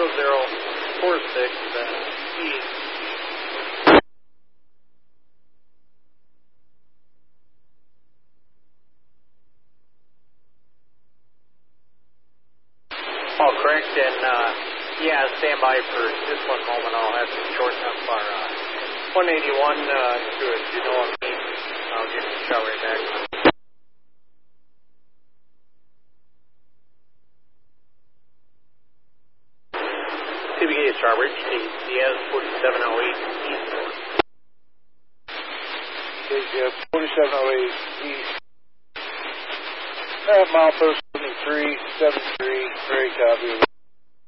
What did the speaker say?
East. All correct, and yeah, stand by for just one moment. I'll have to shorten up our 181 to a Genoa meet. I'll get the shot right back. CBK Starboard, CS 4708 Eastbound. KCS 4708 East. Milepost 7373, very copy.